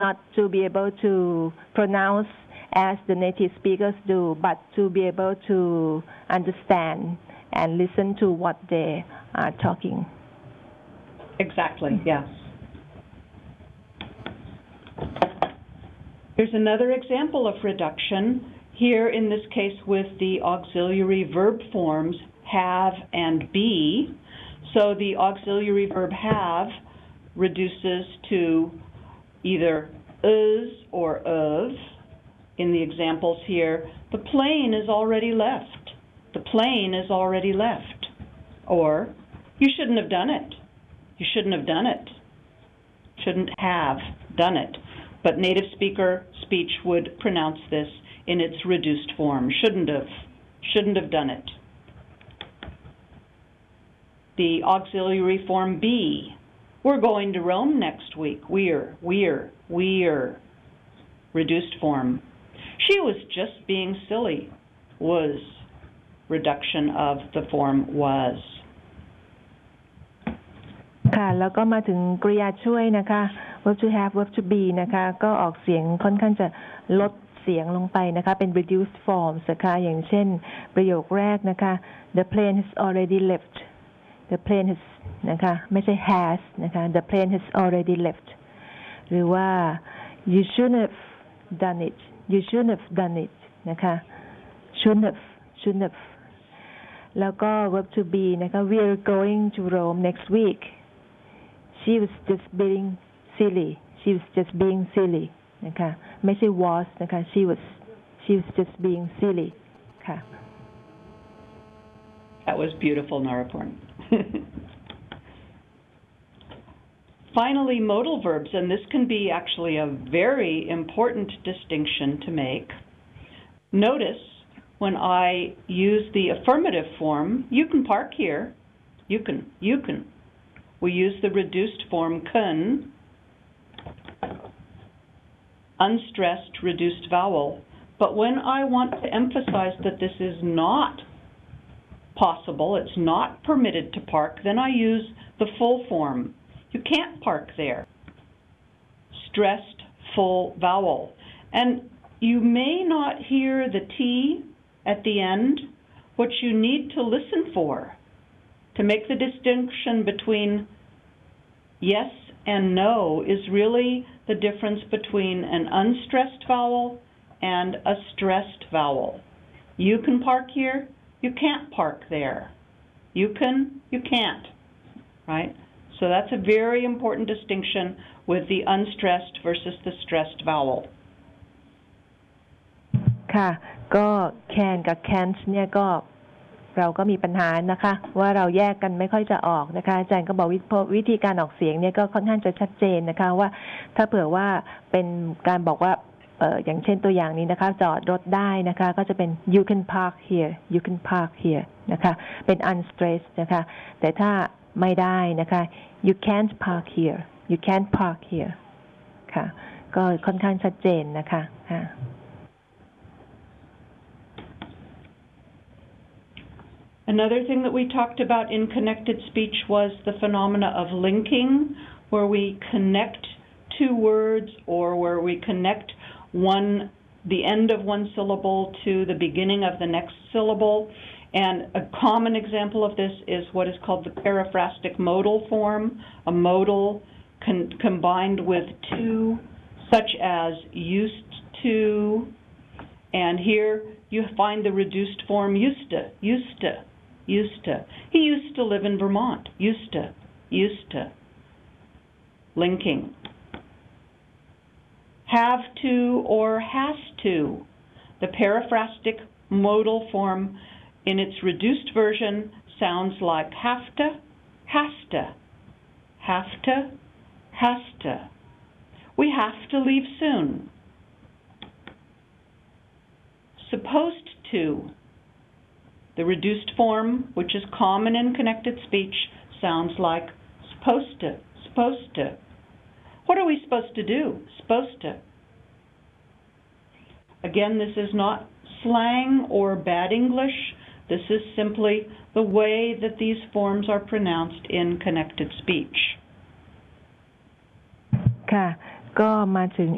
not to be able to pronounce as the native speakers do, but to be able to understand and listen to what they are talking. Exactly, yes. Here's another example of reduction, here in this case with the auxiliary verb forms have and be. So the auxiliary verb have reduces to either is or of. In the examples here, the plane is already left. The plane is already left. Or, you shouldn't have done it. You shouldn't have done it. Shouldn't have done it. But native speaker speech would pronounce this in its reduced form. Shouldn't have. Shouldn't have done it. The auxiliary form be. We're going to Rome next week. We're. Reduced form. She was just being silly. Was. Reduction of the form was. ค่ะแล้วก็มาถึงกริยาช่วยนะคะ verb to have verb to be นะคะก็ออกเสียงค่อนข้างจะลดเสียงลงไปนะคะเป็น reduced form นะคะอย่างเช่นประโยคแรกนะคะ the plane has already left the plane has นะคะไม่ใช่ has นะคะ the plane has already left หรือว่า you shouldn't have done it you shouldn't have done it นะคะ shouldn't have แล้วก็ verb to be นะคะ we are going to Rome next week she was just being silly she was just being silly นะคะไม่ใช่ was นะคะ she was just being silly ค่ะ That was beautiful, Naraporn. Finally, modal verbs, and this can be actually a very important distinction to make. Notice when I use the affirmative form, you can park here. You can. We use the reduced form kun, unstressed reduced vowel. But when I want to emphasize that this is not possible, it's not permitted to park, then I use the full form. You can't park there. Stressed full vowel. And you may not hear the T at the end. What you need to listen for to make the distinction between yes and no is really the difference between an unstressed vowel and a stressed vowel. You can park here, you can't park there. You can, you can't, right? So that's a very important distinction with the unstressed versus the stressed vowel. ค่ะก็ can กับ can't เนี่ยก็เราก็มีปัญหานะคะว่าเราแยกกันไม่ค่อยจะออกนะคะอาจารย์ก็บอกวิธีการออกเสียงเนี่ยก็ค่อนข้างจะชัดเจนนะคะว่าถ้าเผื่อว่าเป็นการบอกว่าอย่างเช่นตัวอย่างนี้นะคะจอดรถได้นะคะก็จะเป็น you can park here you can park here นะคะเป็น unstressed นะคะแต่ถ้าไม่ได้นะคะ you can't park here you can't park here ค่ะก็ค่อนข้างชัดเจนนะคะค่ะ Another thing that we talked about in connected speech was the phenomena of linking, where we connect two words or where we connect the end of one syllable to the beginning of the next syllable. And a common example of this is what is called the periphrastic modal form, a modal combined with to, such as used to, and here you find the reduced form used to. He used to live in Vermont. Used to. Linking. Have to or has to. The periphrastic modal form in its reduced version sounds like have to, has to. Have to, has to. We have to leave soon. Supposed to. The reduced form, which is common in connected speech, sounds like supposed to. What are we supposed to do? Supposed to. Again, this is not slang or bad English. This is simply the way that these forms are pronounced in connected speech. ค่ะก็มาถึง